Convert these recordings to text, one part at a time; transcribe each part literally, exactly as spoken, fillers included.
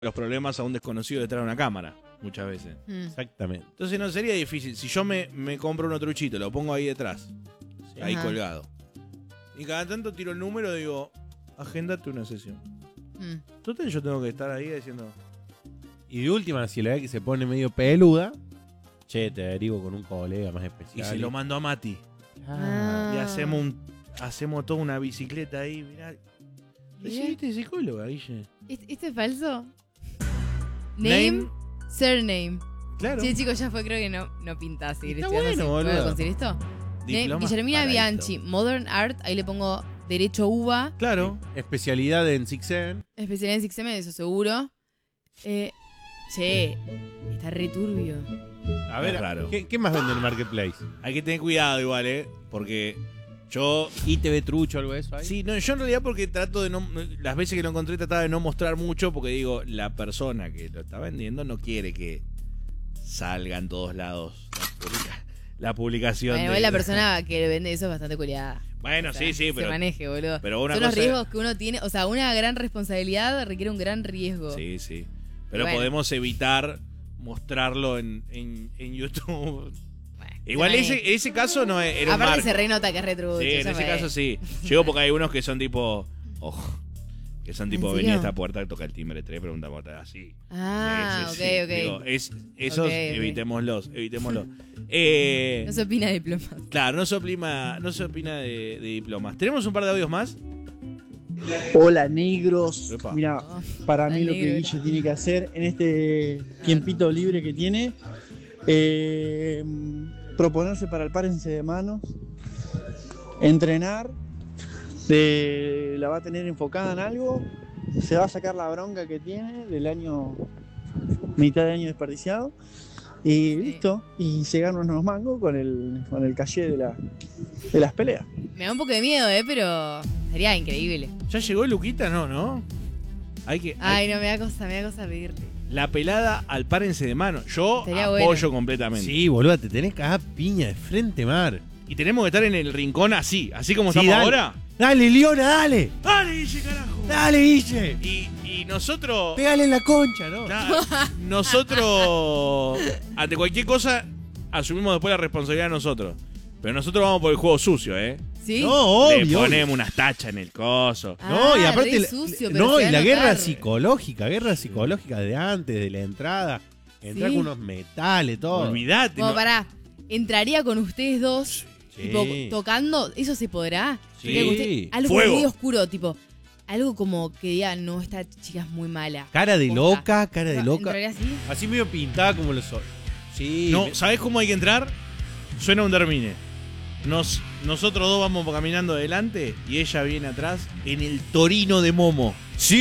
los problemas a un desconocido detrás de una cámara, muchas veces. Mm. Exactamente. Entonces no sería difícil. Si yo me, me compro un truchito, lo pongo ahí detrás, Sí. ahí Ajá. colgado. Y cada tanto tiro el número y digo, agéndate una sesión. Mm. Total, yo tengo que estar ahí diciendo... Y de última, si la ve que se pone medio peluda, che, te derivo con un colega más Y especial. se lo mando a Mati. Ah. Y hacemos un hacemos toda una bicicleta ahí, mirá. Mirá. ¿Recibiste psicóloga, Guille? ¿Est- ¿Esto es falso? Name, surname. Claro. Sí, chicos, ya fue, creo que no, no pinta seguir Está estudiando bueno, así. ¿Puedo boludo. conseguir esto? Name, Diplomas Guillermina para Bianchi, esto. Modern Art, ahí le pongo Derecho Uva, Claro. Especialidad en Six Seven. especialidad en Six M, eso seguro. Eh, che, está re turbio. A ver, Es raro. ¿qué, qué más vende en el Marketplace? Hay que tener cuidado igual, ¿eh? Porque yo... ¿I T V Trucho algo de eso ahí? Sí, no, yo en realidad porque trato de no... Las veces que lo encontré trataba de no mostrar mucho porque digo, la persona que lo está vendiendo no quiere que salga en todos lados la, publica- la publicación. Bueno, de- igual la persona que vende eso es bastante culiada. Bueno, O sea, sí, sí, pero... Se maneje, boludo. pero una Son los cosa- riesgos que uno tiene. O sea, una gran responsabilidad requiere un gran riesgo. Sí, sí. Pero Bueno. podemos evitar mostrarlo en, en, en YouTube. Bueno, Igual se ese, maneje. ese caso no es- era un Aparte marco. se renota que es retrucho. Sí, en ya ese fue. caso sí. Llego porque hay unos que son tipo... Ojo. Que son tipo, ¿En vení a serio? esta puerta, toca el timbre, tres preguntamos así. Ah, Sí, ok, sí, sí. ok. Digo, es, esos Ok, ok. evitémoslos, evitémoslos. Eh, No se opina de diplomas. Claro, no se opina, no se opina de, de diplomas. ¿Tenemos un par de audios más? Hola negros, Epa. mira, Oh, para está mí lo que negro. Guille tiene que hacer en este tiempito libre que tiene, eh, proponerse para el párense de manos, entrenar, se la va a tener enfocada en algo, se va a sacar la bronca que tiene del año, mitad de año desperdiciado, y listo, y se gana unos mangos con el, con el caché de, la, de las peleas. Me da un poco de miedo, ¿eh? Pero sería increíble. ¿Ya llegó Luquita? No, ¿no? Hay que... hay- Ay, no, me da cosa, me da cosa pedirle. La pelada al párense de mano. Yo Estaría apoyo bueno. completamente. Sí, boludo, te tenés que cagar piña de frente, Mar. Y tenemos que estar en el rincón así, así como Sí, estamos dale. ahora. Dale, Leona, dale. ¡Dale, Guille, carajo! Dale, Guille. Y, y nosotros... Pégale en la concha, ¿no? Claro, nosotros, ante cualquier cosa, asumimos después la responsabilidad de nosotros. Pero nosotros vamos por el juego sucio, ¿eh? ¿Sí? No, Le obvio. ponemos unas tachas en el coso. No, y Ah, aparte, re la- sucio, pero no, se y va a la guerra notar. psicológica, guerra psicológica de antes, de la entrada. Entrar Sí. con unos metales, todo. Olvídate. Como no- pará, entraría con ustedes dos, Sí. tipo, tocando, ¿eso se podrá? Sí. Entraría con usted- algo Fuego. muy oscuro, tipo, algo como que diga, no, esta chica es muy mala. Cara de Posta. loca, cara de loca. ¿Entraría así? Así medio pintada como los ojos. Sí. No, me- ¿sabés cómo hay que entrar? Suena un termine. Nos, nosotros dos vamos caminando adelante y ella viene atrás en el Torino de Momo.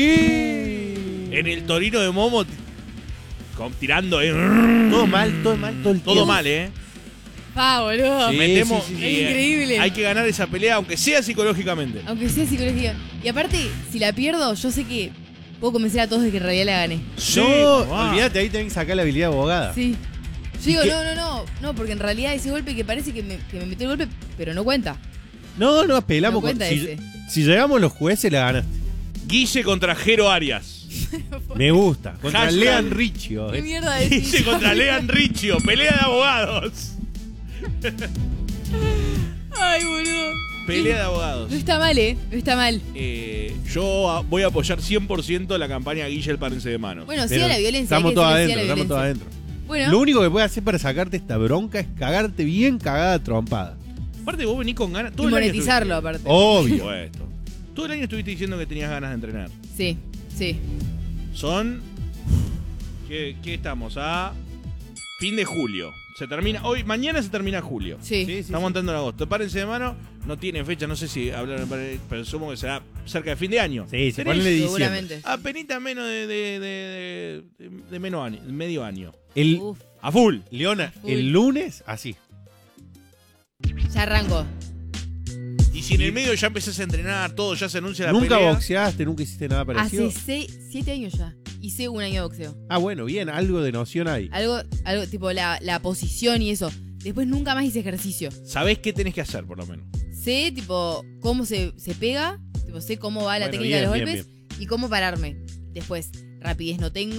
Sí. En el Torino de Momo, t- con- tirando, ¿eh? Todo mal, todo mal, todo el Todo tiempo. mal, ¿eh? Pa, boludo. Sí. Metemos, sí, sí, y, sí. eh, Increíble. Hay que ganar esa pelea, aunque sea psicológicamente. Aunque sea psicología. Y aparte, si la pierdo, yo sé que puedo convencer a todos de que en realidad la gané. Sí, no, mamá. olvídate, ahí tenés que sacar la habilidad de abogada. Sí. Yo digo, qué? no, no, no, no, porque en realidad ese golpe que parece que me, que me metió el golpe, pero no cuenta. No, no, pelamos No con. cuenta Si, ese. si llegamos los jueces, la ganaste. Guille contra Jero Arias. Me gusta. Contra Hashtag- Lean Richio. ¿Qué mierda decís? Guille contra Lean Riccio. Pelea de abogados. Ay, boludo. Pelea de abogados. No está mal, ¿eh? No está mal. Eh, yo a- voy a apoyar cien por ciento la campaña Guille el párense de manos. Bueno, sí Pero a la violencia. Estamos hay que todos decirle sí adentro, a la estamos todos violencia. adentro. Bueno, Lo único que puedes hacer para sacarte esta bronca es cagarte bien cagada a trompada. Aparte vos venís con ganas. y Todo el año monetizarlo, estuviste- aparte. Obvio. Por supuesto. Todo el año estuviste diciendo que tenías ganas de entrenar. Sí, sí. Son... ¿Qué, qué estamos? A fin de julio. Se termina... Hoy, mañana se termina julio. Sí. Sí, sí, Estamos sí. entrando en agosto. Párense de mano. No tienen fecha, no sé si hablaron, pero supongo que será cerca de fin de año. Sí, se Tenés ponle diciembre. Seguramente. apenita menos de, de, de, de, de menos año, medio año. El, Uf, A full. Leona, Uy. el lunes, así. ya arranco. Y si en el medio ya empezás a entrenar, todo, ya se anuncia la Nunca pelea. boxeaste, nunca hiciste nada parecido. Hace seis, siete años ya. Hice un año de boxeo. Ah, bueno, bien, algo de noción hay. Algo, algo tipo la, la posición y eso. Después nunca más hice ejercicio. Sabés qué tenés que hacer, por lo menos. Sé, tipo, cómo se, se pega. Tipo, sé cómo va la Bueno, técnica de los bien, golpes. Y cómo pararme. Después, Rapidez no tengo.